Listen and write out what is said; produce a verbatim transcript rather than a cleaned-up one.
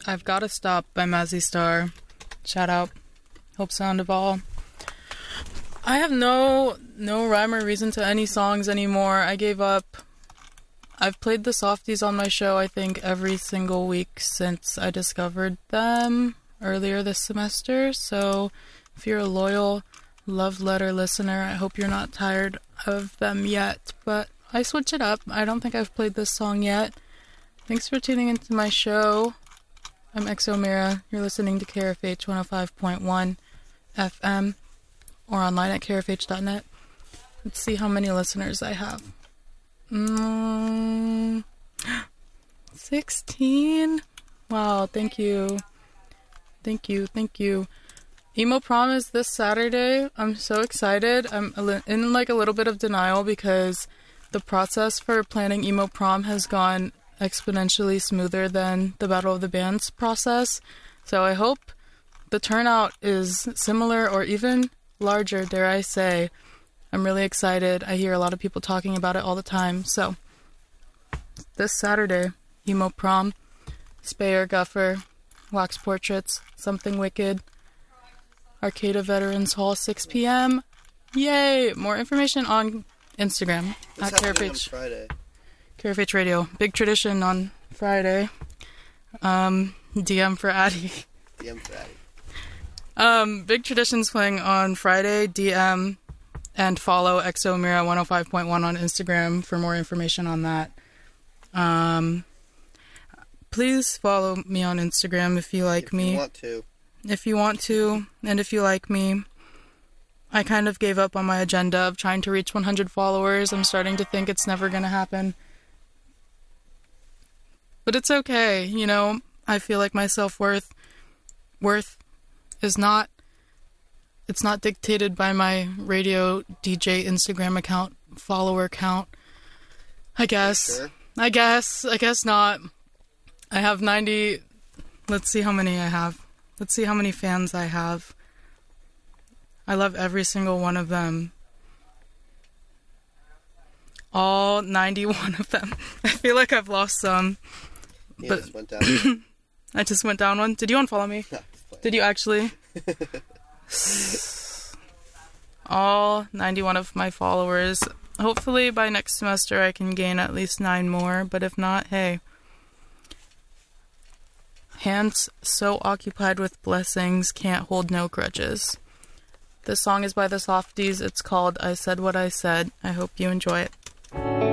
I've Gotta Stop by Mazzy Star. Shout out. Hope Sandoval. I have no no rhyme or reason to any songs anymore. I gave up. I've played the softies on my show, I think, every single week since I discovered them earlier this semester. So if you're a loyal love letter listener, I hope you're not tired of them yet. But I switch it up. I don't think I've played this song yet. Thanks for tuning into my show. I'm X O Mira. You're listening to K R F H one oh five point one F M or online at K R F H dot net. Let's see how many listeners I have. Mm, sixteen? Wow, thank you. Thank you, thank you. Emo Prom is this Saturday. I'm so excited. I'm in like a little bit of denial because the process for planning Emo Prom has gone exponentially smoother than the Battle of the Bands process. So I hope the turnout is similar or even larger, dare I say. I'm really excited. I hear a lot of people talking about it all the time. So this Saturday, Emo Prom, Speyer Guffer, Wax Portraits, Something Wicked, Arcada Veterans Hall, six p.m. Yay! More information on Instagram What's at K R F H. On Friday? K R F H Radio. Big Tradition on Friday. Um, D M for Addie. D M for Addie. Um, Big Tradition's playing on Friday. D M and follow X O Mira one oh five point one on Instagram for more information on that. Um, please follow me on Instagram if you like if me. If you want to. If you want to, and if you like me. I kind of gave up on my agenda of trying to reach one hundred followers. I'm starting to think it's never going to happen. But it's okay, you know. I feel like my self-worth worth is not it's not dictated by my radio D J Instagram account follower count. I guess. Sure. I guess. I guess not. I have ninety. Let's see how many I have. Let's see how many fans I have. I love every single one of them. All ninety-one of them. I feel like I've lost some. Yeah, but just went down. I just went down one. Did you unfollow me? No, Did you actually? All ninety-one of my followers. Hopefully by next semester I can gain at least nine more, but if not, hey. Hands so occupied with blessings can't hold no grudges. This song is by the Softies. It's called I Said What I Said. I hope you enjoy it.